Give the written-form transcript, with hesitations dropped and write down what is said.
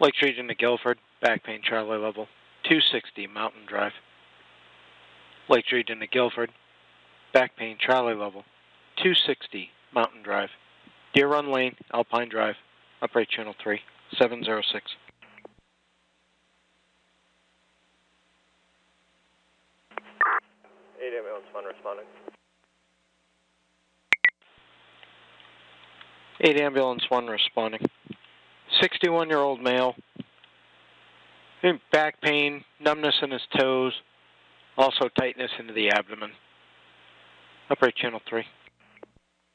Lakes Region to Guilford, back pain, Charlie level, 260, Mountain Drive. Lakes Region to Guilford, back pain, Charlie level, 260, Mountain Drive. Deer Run Lane, Alpine Drive, upright channel 3, 706. 8 ambulance 1 responding. 8 ambulance 1 responding. 61-year-old male. Back pain, numbness in his toes, also tightness into the abdomen. Upright channel 3.